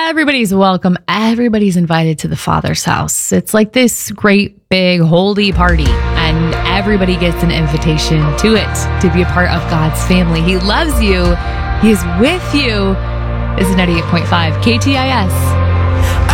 Everybody's welcome. Everybody's invited to the Father's house. It's like this great, big, holy party, and everybody gets an invitation to it to be a part of God's family. He loves you. He is with you. This is 98.5 KTIS.